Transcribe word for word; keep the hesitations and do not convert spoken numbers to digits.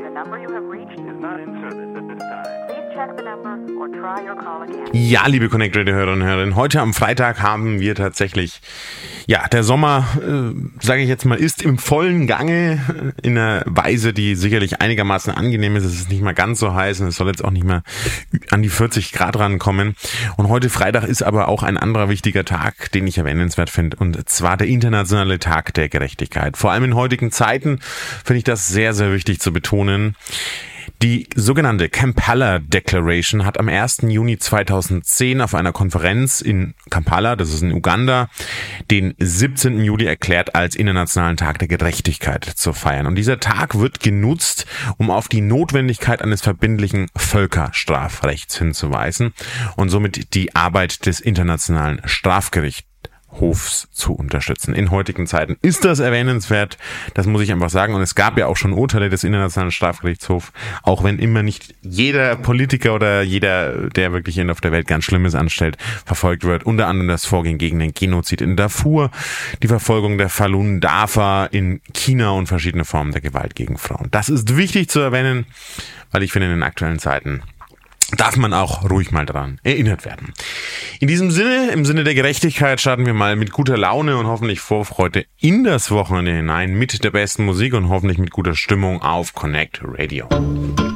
Ja, liebe Connect Radio Hörerinnen und Hörer, heute am Freitag haben wir tatsächlich, ja, der Sommer, äh, sage ich jetzt mal, ist im vollen Gange, in einer Weise, die sicherlich einigermaßen angenehm ist. Es ist nicht mal ganz so heiß und es soll jetzt auch nicht mehr an die vierzig Grad rankommen. Und heute Freitag ist aber auch ein anderer wichtiger Tag, den ich erwähnenswert finde, und zwar der internationale Tag der Gerechtigkeit. Vor allem in heutigen Zeiten finde ich das sehr, sehr wichtig zu betonen. Die sogenannte Kampala Declaration hat am ersten Juni zweitausendzehn auf einer Konferenz in Kampala, das ist in Uganda, den siebzehnten Juli erklärt als Internationalen Tag der Gerechtigkeit zu feiern. Und dieser Tag wird genutzt, um auf die Notwendigkeit eines verbindlichen Völkerstrafrechts hinzuweisen und somit die Arbeit des Internationalen Strafgerichts Hofs zu unterstützen. In heutigen Zeiten ist das erwähnenswert, das muss ich einfach sagen. Und es gab ja auch schon Urteile des Internationalen Strafgerichtshofs, auch wenn immer nicht jeder Politiker oder jeder, der wirklich auf der Welt ganz Schlimmes anstellt, verfolgt wird. Unter anderem das Vorgehen gegen den Genozid in Darfur, die Verfolgung der Falun Dafa in China und verschiedene Formen der Gewalt gegen Frauen. Das ist wichtig zu erwähnen, weil ich finde, in den aktuellen Zeiten darf man auch ruhig mal dran erinnert werden. In diesem Sinne, im Sinne der Gerechtigkeit, starten wir mal mit guter Laune und hoffentlich Vorfreude in das Wochenende hinein mit der besten Musik und hoffentlich mit guter Stimmung auf Connect Radio.